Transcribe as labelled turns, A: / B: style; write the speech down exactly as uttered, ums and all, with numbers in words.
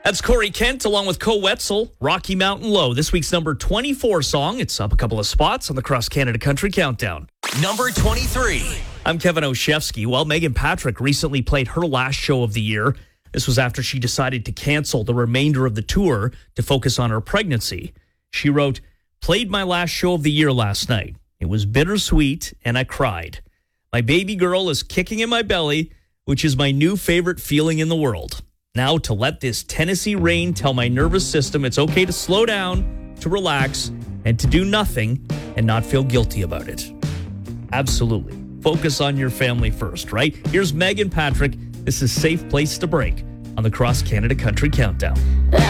A: That's Corey Kent along with Co Wetzel, Rocky Mountain Low. This week's number twenty-four song. It's up a couple of spots on the Cross Canada Country Countdown.
B: Number twenty-three.
A: I'm Kevin Oshevsky. Well, Megan Patrick recently played her last show of the year. This was after she decided to cancel the remainder of the tour to focus on her pregnancy. She wrote, "Played my last show of the year last night. It was bittersweet, and I cried. My baby girl is kicking in my belly, which is my new favorite feeling in the world. Now to let this Tennessee rain tell my nervous system it's okay to slow down, to relax, and to do nothing and not feel guilty about it." Absolutely. Focus on your family first, right? Here's Megan Patrick. This is Safe Place to Break on the Cross Canada Country Countdown.